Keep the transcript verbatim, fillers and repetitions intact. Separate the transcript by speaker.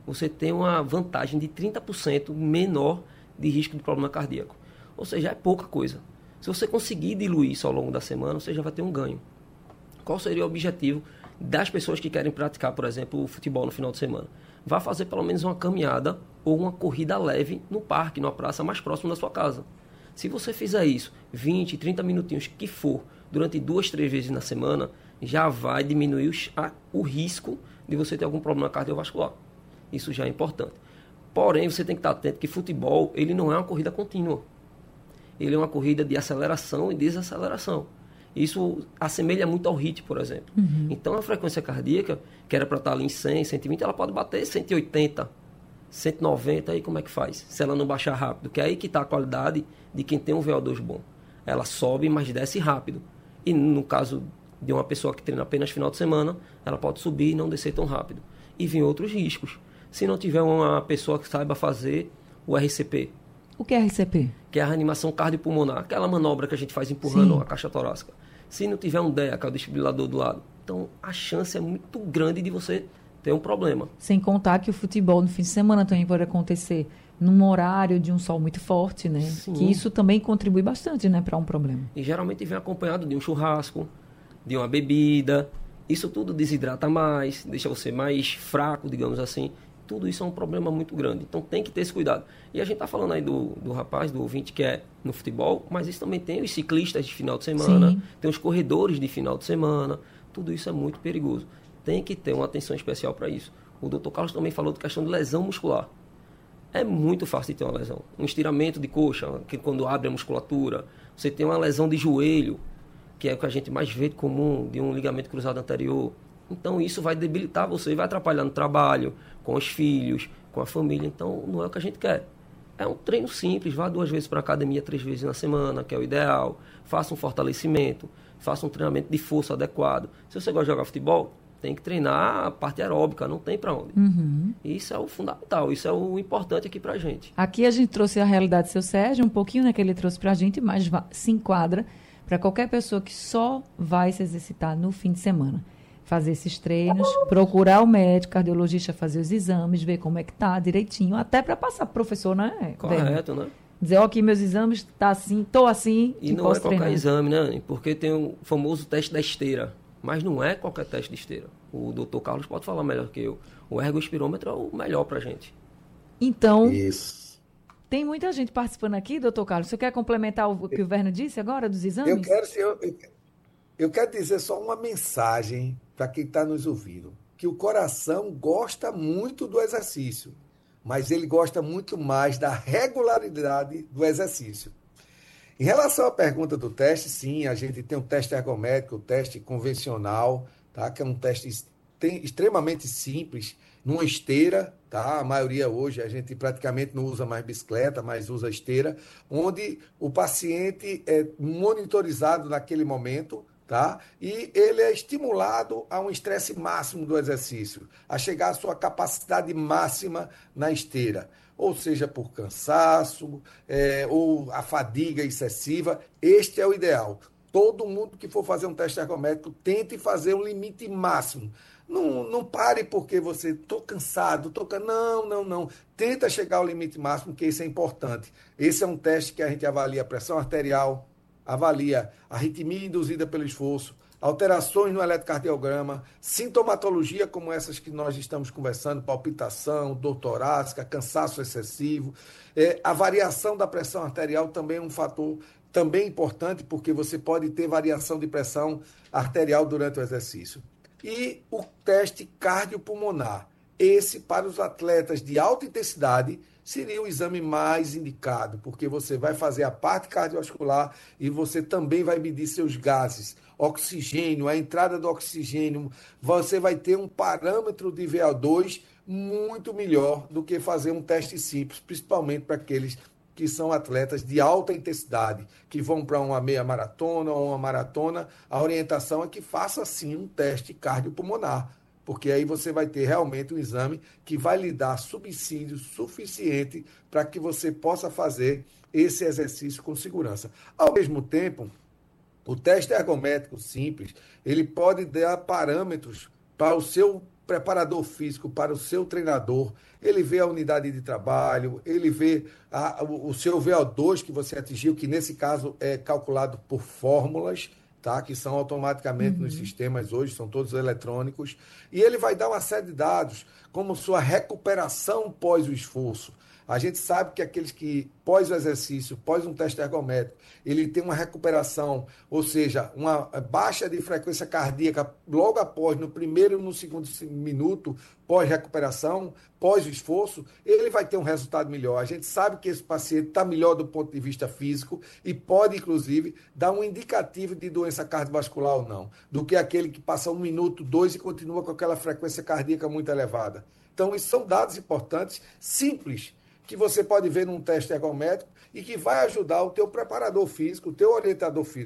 Speaker 1: você tem uma vantagem de trinta por cento menor de risco de problema cardíaco. Ou seja, é pouca coisa. Se você conseguir diluir isso ao longo da semana, você já vai ter um ganho. Qual seria o objetivo das pessoas que querem praticar, por exemplo, o futebol no final de semana? Vá fazer pelo menos uma caminhada ou uma corrida leve no parque, numa praça mais próxima da sua casa. Se você fizer isso vinte, trinta minutinhos que for, durante duas, três vezes na semana, já vai diminuir os, a, o risco de você ter algum problema cardiovascular. Isso já é importante. Porém, você tem que estar atento que futebol ele não é uma corrida contínua. Ele é uma corrida de aceleração e desaceleração. Isso assemelha muito ao H I I T, por exemplo. Uhum. Então, a frequência cardíaca, que era para estar ali em cem, cento e vinte, ela pode bater cento e oitenta, cento e noventa, aí como é que faz? Se ela não baixar rápido, que é aí que está a qualidade de quem tem um V O dois bom. Ela sobe, mas desce rápido. E no caso de uma pessoa que treina apenas final de semana, ela pode subir e não descer tão rápido. E vem outros riscos. Se não tiver uma pessoa que saiba fazer o R C P.
Speaker 2: O que é R C P?
Speaker 1: Que é a reanimação cardiopulmonar, aquela manobra que a gente faz empurrando
Speaker 2: Sim.
Speaker 1: a caixa torácica. Se não tiver um D E A, que é o desfibrilador do lado, então a chance é muito grande de você ter um problema.
Speaker 2: Sem contar que o futebol no fim de semana também pode acontecer num horário de um sol muito forte, né?
Speaker 1: Sim.
Speaker 2: Que isso também contribui bastante, né, para um problema.
Speaker 1: E geralmente vem acompanhado de um churrasco, de uma bebida. Isso tudo desidrata mais, deixa você mais fraco, digamos assim. Tudo isso é um problema muito grande. Então tem que ter esse cuidado. E a gente está falando aí do, do rapaz, do ouvinte que é no futebol, mas isso também tem os ciclistas de final de semana,
Speaker 2: Sim.
Speaker 1: tem os corredores de final de semana. Tudo isso é muito perigoso. Tem que ter uma atenção especial para isso. O doutor Carlos também falou de questão de lesão muscular. É muito fácil de ter uma lesão. Um estiramento de coxa, que quando abre a musculatura. Você tem uma lesão de joelho, que é o que a gente mais vê de comum, de um ligamento cruzado anterior. Então isso vai debilitar você e vai atrapalhar no trabalho, com os filhos, com a família. Então não é o que a gente quer. É um treino simples, vá duas vezes para a academia, três vezes na semana, que é o ideal. Faça um fortalecimento, faça um treinamento de força adequado. Se você gosta de jogar futebol, tem que treinar a parte aeróbica, não tem para onde.
Speaker 2: Uhum.
Speaker 1: Isso é o fundamental, isso é o importante aqui para a gente.
Speaker 2: Aqui a gente trouxe a realidade do seu Sérgio, um pouquinho, né, que ele trouxe para a gente, mas se enquadra para qualquer pessoa que só vai se exercitar no fim de semana. Fazer esses treinos, procurar o médico, cardiologista, fazer os exames, ver como é que tá direitinho, até para passar pro professor, né?
Speaker 1: Correto, né?
Speaker 2: Dizer, ó, aqui meus exames, tá assim, tô assim,
Speaker 1: e não
Speaker 2: posso
Speaker 1: é qualquer
Speaker 2: treinar.
Speaker 1: exame, né? Porque tem o famoso teste da esteira, mas não é qualquer teste de esteira. O doutor Carlos pode falar melhor que eu. O ergoespirômetro é o melhor pra gente.
Speaker 2: Então,
Speaker 3: Isso.
Speaker 2: tem muita gente participando aqui, doutor Carlos. Você quer complementar o que o Verno disse agora, dos exames?
Speaker 3: Eu quero, eu, eu, eu quero dizer só uma mensagem para quem está nos ouvindo, que o coração gosta muito do exercício, mas ele gosta muito mais da regularidade do exercício. Em relação à pergunta do teste, sim, a gente tem um teste ergométrico, o um teste convencional, tá? Que é um teste tem, extremamente simples, numa esteira, tá? A maioria hoje, a gente praticamente não usa mais bicicleta, mas usa esteira, onde o paciente é monitorizado naquele momento, tá? E ele é estimulado a um estresse máximo do exercício, a chegar à sua capacidade máxima na esteira, ou seja, por cansaço, é, ou a fadiga excessiva. Este é o ideal. Todo mundo que for fazer um teste ergométrico, tente fazer um limite máximo. Não, não pare porque você, estou cansado, tô can... não, não, não. Tenta chegar ao limite máximo, que isso é importante. Esse é um teste que a gente avalia a pressão arterial, avalia a arritmia induzida pelo esforço, alterações no eletrocardiograma, sintomatologia como essas que nós estamos conversando, palpitação, dor torácica, cansaço excessivo. É, a variação da pressão arterial também é um fator também importante, porque você pode ter variação de pressão arterial durante o exercício. E o teste cardiopulmonar. Esse, para os atletas de alta intensidade, seria o exame mais indicado, porque você vai fazer a parte cardiovascular e você também vai medir seus gases, oxigênio, a entrada do oxigênio. Você vai ter um parâmetro de V O dois muito melhor do que fazer um teste simples, principalmente para aqueles que são atletas de alta intensidade, que vão para uma meia maratona ou uma maratona. A orientação é que faça, sim, um teste cardiopulmonar, porque aí você vai ter realmente um exame que vai lhe dar subsídio suficiente para que você possa fazer esse exercício com segurança. Ao mesmo tempo, o teste ergométrico simples, ele pode dar parâmetros para o seu preparador físico para o seu treinador, ele vê a unidade de trabalho, ele vê a, o, o seu V O dois que você atingiu, que nesse caso é calculado por fórmulas, tá? Que são automaticamente nos
Speaker 2: Uhum.
Speaker 3: sistemas hoje, são todos eletrônicos, e ele vai dar uma série de dados, como sua recuperação pós o esforço. A gente sabe que aqueles que, pós o exercício, pós um teste ergométrico, ele tem uma recuperação, ou seja, uma baixa de frequência cardíaca logo após, no primeiro e no segundo minuto, pós-recuperação, pós-esforço, ele vai ter um resultado melhor. A gente sabe que esse paciente está melhor do ponto de vista físico e pode, inclusive, dar um indicativo de doença cardiovascular ou não, do que aquele que passa um minuto, dois e continua com aquela frequência cardíaca muito elevada. Então, isso são dados importantes, simples, que você pode ver num teste ergométrico e que vai ajudar o teu preparador físico, o teu orientador físico.